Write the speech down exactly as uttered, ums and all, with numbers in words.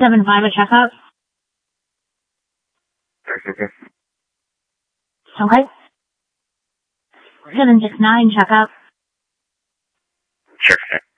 Seven five a checkout. Okay. Seven six nine checkout. Sure.